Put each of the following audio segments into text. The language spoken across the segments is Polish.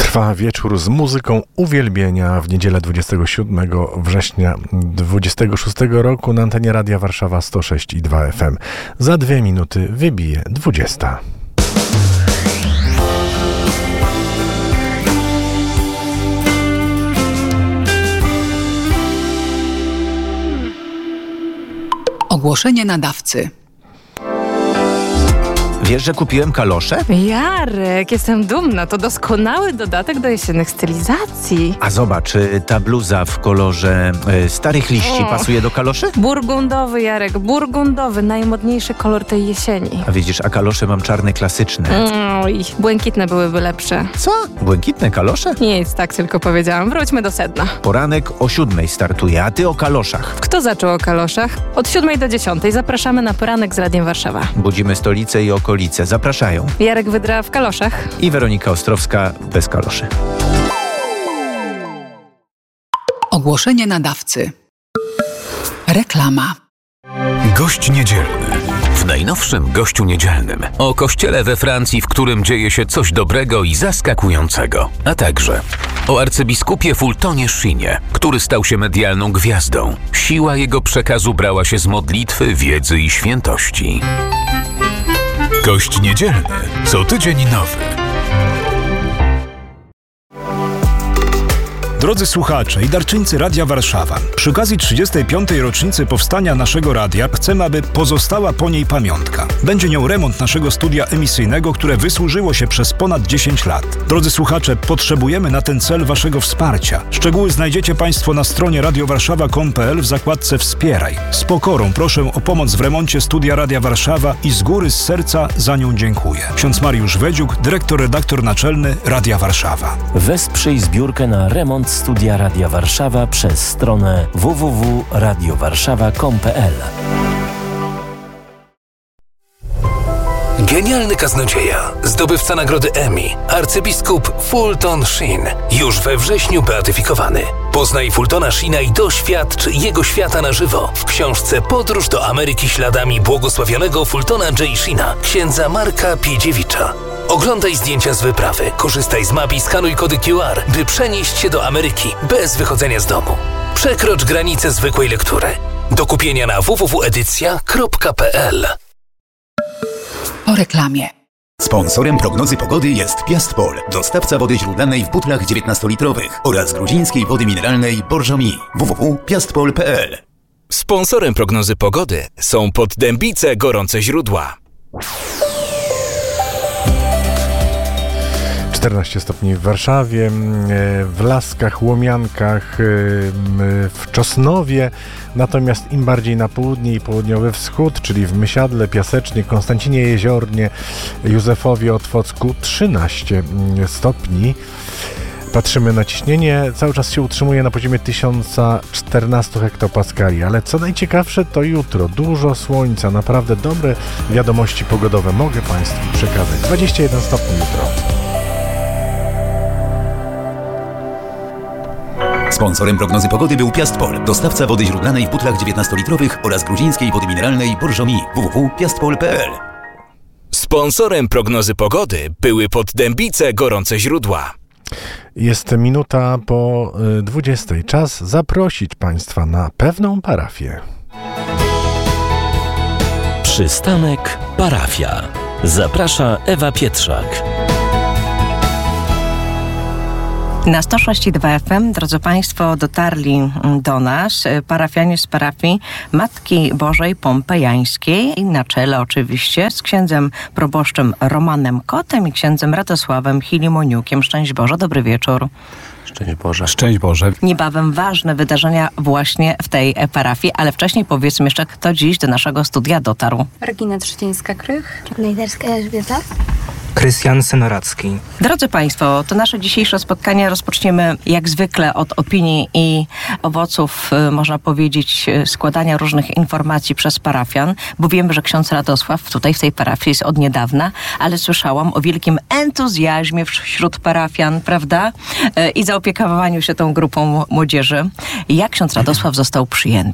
Trwa wieczór z muzyką uwielbienia w niedzielę 27 września 26 roku na antenie Radia Warszawa 106,2 FM. Za 2 minuty wybije 20. Ogłoszenie nadawcy. Wiesz, że kupiłem kalosze? Jarek, jestem dumna. To doskonały dodatek do jesiennych stylizacji. A zobacz, ta bluza w kolorze starych liści pasuje do kaloszy? Burgundowy, Jarek, burgundowy. Najmodniejszy kolor tej jesieni. A widzisz, a kalosze mam czarne klasyczne. Oj, błękitne byłyby lepsze. Co? Błękitne kalosze? Nic, tak tylko powiedziałam. Wróćmy do sedna. Poranek o 7 startuje, a ty o kaloszach. Kto zaczął o kaloszach? Od 7 do 10 zapraszamy na poranek z Radiem Warszawa. Budzimy stolicę i okolice. Zapraszają. Jarek Wydra w kaloszach. I Weronika Ostrowska bez kaloszy. Ogłoszenie nadawcy. Reklama. Gość niedzielny. W najnowszym Gościu Niedzielnym o kościele we Francji, w którym dzieje się coś dobrego i zaskakującego, a także o arcybiskupie Fultonie Shinie, który stał się medialną gwiazdą. Siła jego przekazu brała się z modlitwy, wiedzy i świętości. Gość Niedzielny. Co tydzień nowy. Drodzy słuchacze i darczyńcy Radia Warszawa, przy okazji 35. rocznicy powstania naszego radia chcemy, aby pozostała po niej pamiątka. Będzie nią remont naszego studia emisyjnego, które wysłużyło się przez ponad 10 lat. Drodzy słuchacze, potrzebujemy na ten cel waszego wsparcia. Szczegóły znajdziecie państwo na stronie radiowarszawa.com.pl w zakładce Wspieraj. Z pokorą proszę o pomoc w remoncie studia Radia Warszawa i z góry, z serca za nią dziękuję. Ksiądz Mariusz Wedziuk, dyrektor-redaktor naczelny Radia Warszawa. Wesprzyj zbiórkę na remont studia Radia Warszawa przez stronę www.radiowarszawa.com.pl. Genialny kaznodzieja, zdobywca nagrody Emmy, arcybiskup Fulton Sheen, już we wrześniu beatyfikowany. Poznaj Fultona Sheena i doświadcz jego świata na żywo w książce Podróż do Ameryki śladami błogosławionego Fultona J. Sheena, księdza Marka Piedziewicza. Oglądaj zdjęcia z wyprawy, korzystaj z map i skanuj kody QR, by przenieść się do Ameryki bez wychodzenia z domu. Przekrocz granicę zwykłej lektury. Do kupienia na www.edycja.pl. Po reklamie. Sponsorem prognozy pogody jest Piastpol, dostawca wody źródlanej w butlach 19-litrowych oraz gruzińskiej wody mineralnej Borżomi. www.piastpol.pl. Sponsorem prognozy pogody są Poddębice Gorące Źródła. 14 stopni w Warszawie, w Laskach, Łomiankach, w Czosnowie, natomiast im bardziej na południe i południowy wschód, czyli w Mysiadle, Piasecznie, Konstancinie Jeziornie, Józefowie, Otwocku 13 stopni. Patrzymy na ciśnienie, cały czas się utrzymuje na poziomie 1014 hektopaskali, ale co najciekawsze to jutro, dużo słońca, naprawdę dobre wiadomości pogodowe mogę Państwu przekazać. 21 stopni jutro. Sponsorem prognozy pogody był Piastpol, dostawca wody źródlanej w butlach 19-litrowych oraz gruzińskiej wody mineralnej Borżomi. www.piastpol.pl. Sponsorem prognozy pogody były Poddębice Gorące Źródła. Jest minuta po 20. Czas zaprosić Państwa na pewną parafię. Przystanek Parafia. Zaprasza Ewa Pietrzak. Na 106,2 FM, drodzy Państwo, dotarli do nas parafianie z parafii Matki Bożej Pompejańskiej, na czele oczywiście z księdzem proboszczem Romanem Kotem i księdzem Radosławem Chilimoniukiem. Szczęść Boże, dobry wieczór. Szczęść Boże. Szczęść Boże. Niebawem ważne wydarzenia właśnie w tej parafii, ale wcześniej powiedzmy jeszcze, kto dziś do naszego studia dotarł. Regina Trzcińska-Krych. Najderska Elżbieta. Krystian Senoracki. Drodzy Państwo, to nasze dzisiejsze spotkanie rozpoczniemy jak zwykle od opinii i owoców, można powiedzieć, składania różnych informacji przez parafian, bo wiemy, że ksiądz Radosław tutaj w tej parafii jest od niedawna, ale słyszałam o wielkim entuzjazmie wśród parafian, prawda? I zaopiekowaniu się tą grupą młodzieży. Jak ksiądz Radosław został przyjęty?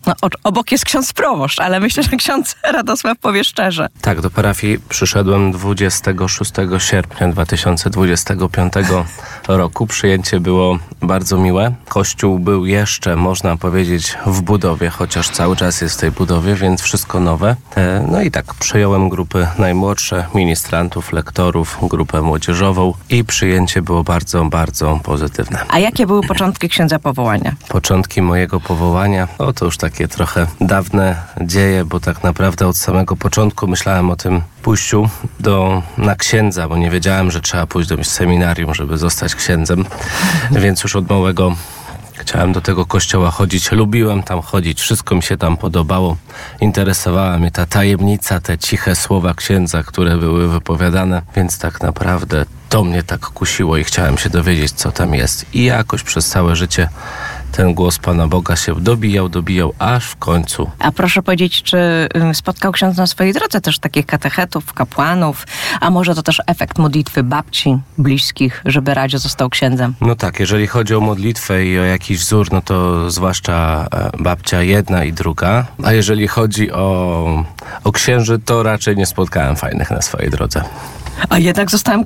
No, obok jest ksiądz proboszcz, ale myślę, że ksiądz Radosław powie szczerze. Tak, do parafii przyszedłem 26 sierpnia 2025 roku. Przyjęcie było bardzo miłe. Kościół był jeszcze, można powiedzieć, w budowie, chociaż cały czas jest w tej budowie, więc wszystko nowe. No i tak, przejąłem grupy najmłodsze, ministrantów, lektorów, grupę młodzieżową i przyjęcie było bardzo, bardzo pozytywne. A jakie były początki księdza powołania? Początki mojego powołania, to już takie trochę dawne dzieje, bo tak naprawdę od samego początku myślałem o tym pójściu na księdza, bo nie wiedziałem, że trzeba pójść do seminarium, żeby zostać księdzem, więc już od małego chciałem do tego kościoła chodzić, lubiłem tam chodzić, wszystko mi się tam podobało, interesowała mnie ta tajemnica, te ciche słowa księdza, które były wypowiadane, więc tak naprawdę to mnie tak kusiło i chciałem się dowiedzieć, co tam jest. I jakoś przez całe życie ten głos Pana Boga się dobijał, aż w końcu. A proszę powiedzieć, czy spotkał ksiądz na swojej drodze też takich katechetów, kapłanów, a może to też efekt modlitwy babci, bliskich, żeby Radzio został księdzem? No tak, jeżeli chodzi o modlitwę i o jakiś wzór, no to zwłaszcza babcia jedna i druga, a jeżeli chodzi o księży, to raczej nie spotkałem fajnych na swojej drodze. A jednak zostałem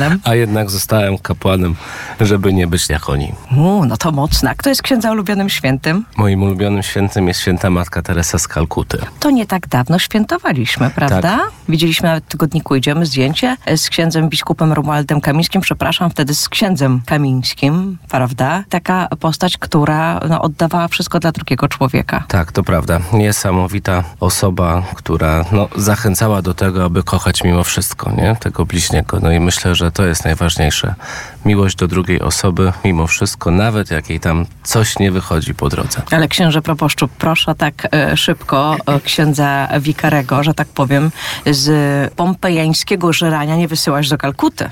kapłanem. Żeby nie być jak oni. No to mocno. Kto jest księdza ulubionym świętym? Moim ulubionym świętym jest święta Matka Teresa z Kalkuty. To nie tak dawno świętowaliśmy, prawda? Tak. Widzieliśmy nawet w tygodniku Idziemy zdjęcie z księdzem biskupem Romualdem Kamińskim, wtedy z księdzem Kamińskim, prawda? Taka postać, która oddawała wszystko dla drugiego człowieka. Tak, to prawda. Niesamowita osoba, która zachęcała do tego, aby kochać mimo wszystko, nie? Tego bliźniego. No i myślę, że to jest najważniejsze. Miłość do drugiej osoby, mimo wszystko, nawet jak jej tam coś nie wychodzi po drodze. Ale księże proboszczu, proszę tak szybko księdza wikarego, że tak powiem, z pompejańskiego żerania nie wysyłać do Kalkuty.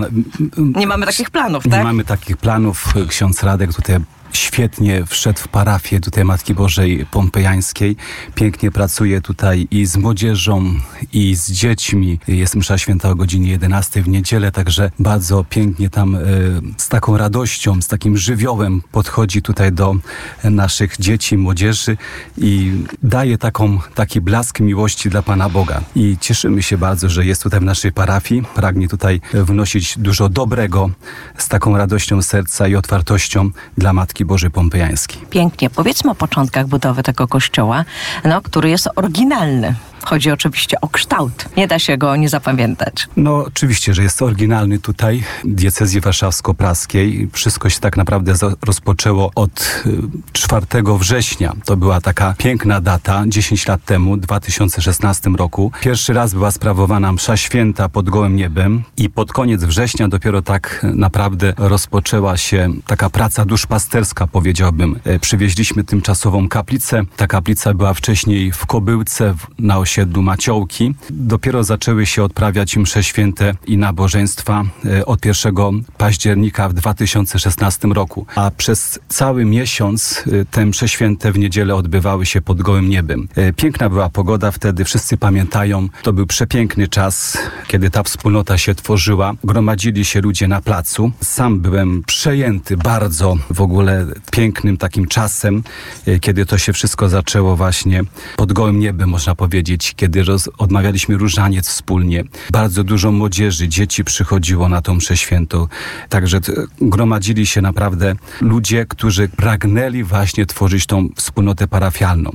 Nie mamy takich planów, tak? Nie mamy takich planów. Ksiądz Radek tutaj świetnie wszedł w parafię tutaj Matki Bożej Pompejańskiej. Pięknie pracuje tutaj i z młodzieżą, i z dziećmi. Jest msza święta o godzinie 11 w niedzielę, także bardzo pięknie tam z taką radością, z takim żywiołem podchodzi tutaj do naszych dzieci, młodzieży i daje taki blask miłości dla Pana Boga. I cieszymy się bardzo, że jest tutaj w naszej parafii. Pragnie tutaj wnosić dużo dobrego z taką radością serca i otwartością dla Matki Bożej Pompejańskiej. Pięknie. Powiedzmy o początkach budowy tego kościoła, który jest oryginalny. Chodzi oczywiście o kształt. Nie da się go nie zapamiętać. Oczywiście, że jest oryginalny tutaj diecezji warszawsko-praskiej. Wszystko się tak naprawdę rozpoczęło od 4 września. To była taka piękna data, 10 lat temu, w 2016 roku. Pierwszy raz była sprawowana msza święta pod gołym niebem i pod koniec września dopiero tak naprawdę rozpoczęła się taka praca duszpasterska, powiedziałbym. Przywieźliśmy tymczasową kaplicę. Ta kaplica była wcześniej w Kobyłce, na osiedlu Maciołki. Dopiero zaczęły się odprawiać msze święte i nabożeństwa od 1 października w 2016 roku. A przez cały miesiąc te msze święte w niedzielę odbywały się pod gołym niebem. Piękna była pogoda wtedy, wszyscy pamiętają. To był przepiękny czas, kiedy ta wspólnota się tworzyła. Gromadzili się ludzie na placu. Sam byłem przejęty bardzo w ogóle pięknym takim czasem, kiedy to się wszystko zaczęło właśnie pod gołym niebem, można powiedzieć, kiedy odmawialiśmy różaniec wspólnie. Bardzo dużo młodzieży, dzieci przychodziło na tą mszę świętą. Także gromadzili się naprawdę ludzie, którzy pragnęli właśnie tworzyć tą wspólnotę parafialną.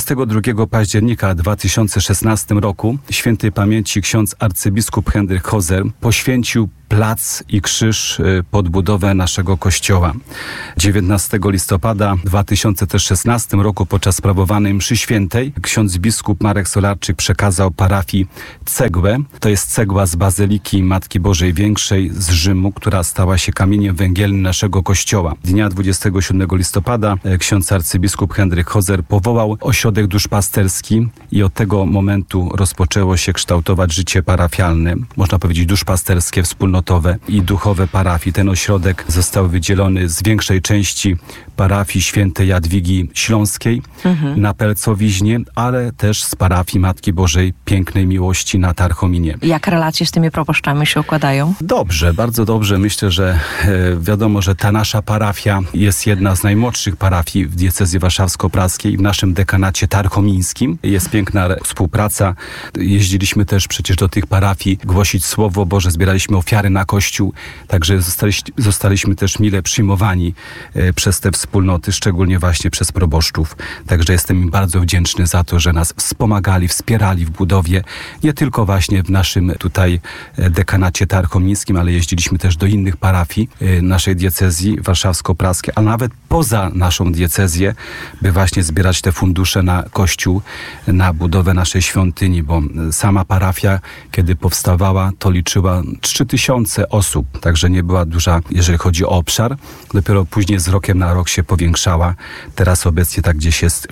22 października 2016 roku świętej pamięci ksiądz arcybiskup Henryk Hozer poświęcił plac i krzyż pod budowę naszego kościoła. 19 listopada 2016 roku podczas sprawowanej mszy świętej ksiądz biskup Marek Solarczyk przekazał parafii cegłę. To jest cegła z Bazyliki Matki Bożej Większej z Rzymu, która stała się kamieniem węgielnym naszego kościoła. Dnia 27 listopada ksiądz arcybiskup Henryk Hozer powołał ośrodek duszpasterski i od tego momentu rozpoczęło się kształtować życie parafialne, można powiedzieć duszpasterskie, wspólnotowe wspólnotowe i duchowe parafii. Ten ośrodek został wydzielony z większej części parafii świętej Jadwigi Śląskiej na Pelcowiźnie, ale też z parafii Matki Bożej Pięknej Miłości na Tarchominie. Jak relacje z tymi proboszczami się układają? Dobrze, bardzo dobrze. Myślę, że wiadomo, że ta nasza parafia jest jedna z najmłodszych parafii w diecezji warszawsko-praskiej i w naszym dekanacie tarchomińskim. Jest piękna współpraca. Jeździliśmy też przecież do tych parafii głosić Słowo Boże, zbieraliśmy ofiary na Kościół, także zostaliśmy też mile przyjmowani przez te wspólnoty, szczególnie właśnie przez proboszczów. Także jestem im bardzo wdzięczny za to, że nas wspomagali, wspierali w budowie, nie tylko właśnie w naszym tutaj dekanacie tarchomińskim, ale jeździliśmy też do innych parafii naszej diecezji warszawsko-praskiej, a nawet poza naszą diecezję, by właśnie zbierać te fundusze na Kościół, na budowę naszej świątyni, bo sama parafia, kiedy powstawała, to liczyła 3000 osób, także nie była duża, jeżeli chodzi o obszar. Dopiero później z rokiem na rok się powiększała. Teraz obecnie tak gdzieś jest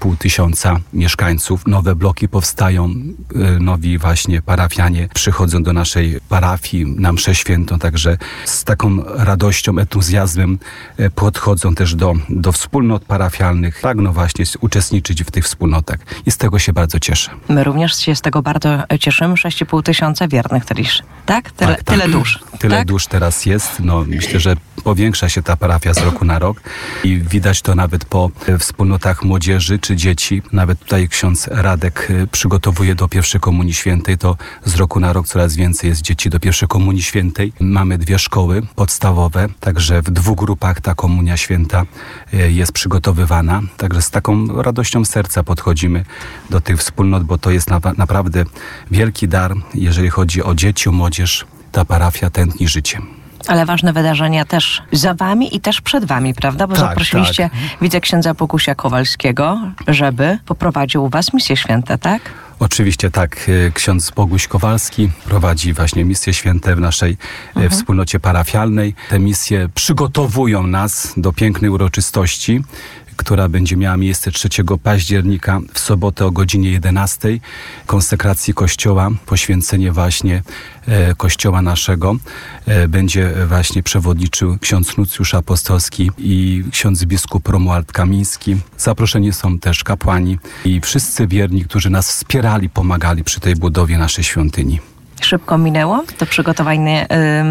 6500 mieszkańców. Nowe bloki powstają, nowi właśnie parafianie przychodzą do naszej parafii na mszę świętą, także z taką radością, entuzjazmem podchodzą też do wspólnot parafialnych. Pragną właśnie uczestniczyć w tych wspólnotach i z tego się bardzo cieszę. My również się z tego bardzo cieszymy. 6500 wiernych też, tak? Tyle dusz. Tyle dusz teraz jest. No, myślę, że powiększa się ta parafia z roku na rok i widać to nawet po wspólnotach młodzieży czy dzieci. Nawet tutaj ksiądz Radek przygotowuje do pierwszej Komunii Świętej. To z roku na rok coraz więcej jest dzieci do pierwszej Komunii Świętej. Mamy 2 szkoły podstawowe, także w 2 grupach ta Komunia Święta jest przygotowywana. Także z taką radością serca podchodzimy do tych wspólnot, bo to jest naprawdę wielki dar, jeżeli chodzi o dzieci, o młodzież. Ta parafia tętni życiem. Ale ważne wydarzenia też za wami i też przed wami, prawda? Bo zaprosiliście, widzę, księdza Bogusia Kowalskiego, żeby poprowadził u was misje święte, tak? Oczywiście tak. Ksiądz Boguś Kowalski prowadzi właśnie misje święte w naszej wspólnocie parafialnej. Te misje przygotowują nas do pięknej uroczystości, która będzie miała miejsce 3 października w sobotę o godzinie 11. Konsekracji Kościoła, poświęcenie właśnie Kościoła naszego. Będzie właśnie przewodniczył ksiądz Nucjusz Apostolski i ksiądz biskup Romuald Kamiński. Zaproszeni są też kapłani i wszyscy wierni, którzy nas wspierali, pomagali przy tej budowie naszej świątyni. Szybko minęło to przygotowanie,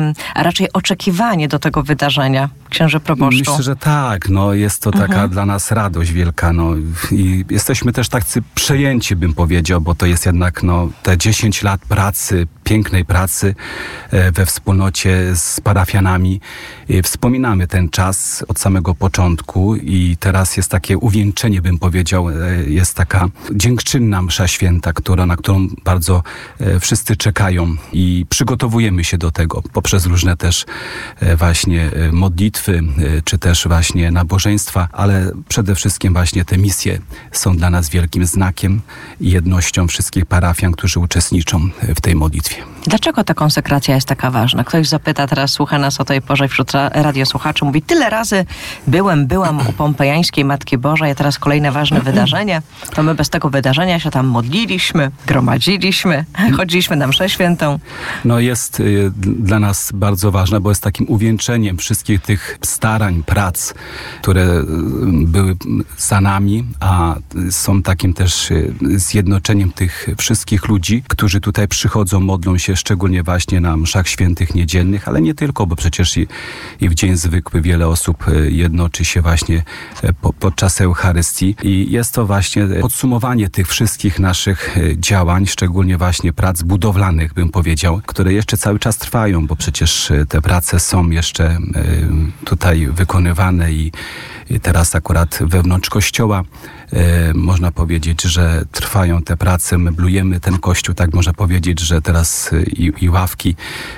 a raczej oczekiwanie do tego wydarzenia, księże proboszczu? Myślę, że tak. No, jest to taka dla nas radość wielka. No, i jesteśmy też tacy przejęci, bym powiedział, bo to jest jednak te 10 lat pracy, pięknej pracy we wspólnocie z parafianami. Wspominamy ten czas od samego początku i teraz jest takie uwieńczenie, bym powiedział, jest taka dziękczynna msza święta, na którą bardzo wszyscy czekają i przygotowujemy się do tego poprzez różne też właśnie modlitwy, czy też właśnie nabożeństwa, ale przede wszystkim właśnie te misje są dla nas wielkim znakiem i jednością wszystkich parafian, którzy uczestniczą w tej modlitwie. Dlaczego ta konsekracja jest taka ważna? Ktoś zapyta, teraz słucha nas o tej porze wśród radiosłuchaczy, mówi, tyle razy byłam u Pompejańskiej Matki Bożej, a teraz kolejne ważne wydarzenie, to my bez tego wydarzenia się tam modliliśmy, gromadziliśmy, chodziliśmy na mszę świętą. No jest dla nas bardzo ważne, bo jest takim uwieńczeniem wszystkich tych starań, prac, które były za nami, a są takim też zjednoczeniem tych wszystkich ludzi, którzy tutaj przychodzą, modlą się szczególnie właśnie na mszach świętych niedzielnych, ale nie tylko, bo przecież i w dzień zwykły wiele osób jednoczy się właśnie podczas Eucharystii i jest to właśnie podsumowanie tych wszystkich naszych działań, szczególnie właśnie prac budowlanych, bym powiedział, które jeszcze cały czas trwają, bo przecież te prace są jeszcze tutaj wykonywane i teraz akurat wewnątrz kościoła można powiedzieć, że trwają te prace, meblujemy ten kościół, tak można powiedzieć, że teraz i ławki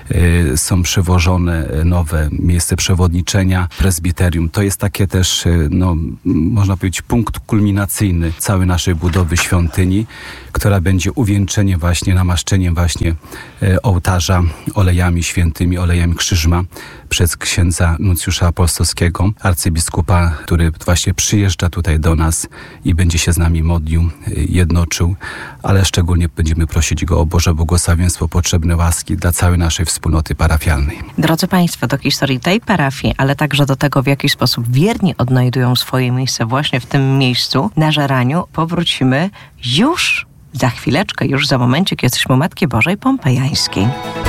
są przywożone, nowe miejsce przewodniczenia, prezbiterium. To jest takie też, można powiedzieć, punkt kulminacyjny całej naszej budowy świątyni, która będzie uwieńczeniem właśnie, namaszczeniem właśnie ołtarza olejami świętymi, olejami krzyżma przez księdza Nucjusza Apostolskiego, arcybiskupa, który właśnie przyjeżdża tutaj do nas i będzie się z nami modlił, jednoczył, ale szczególnie będziemy prosić go o Boże błogosławieństwo osobne łaski dla całej naszej wspólnoty parafialnej. Drodzy Państwo, do historii tej parafii, ale także do tego, w jaki sposób wierni odnajdują swoje miejsce właśnie w tym miejscu, na Żeraniu, powrócimy już za chwileczkę, już za momencik. Jesteśmy u Matki Bożej Pompejańskiej.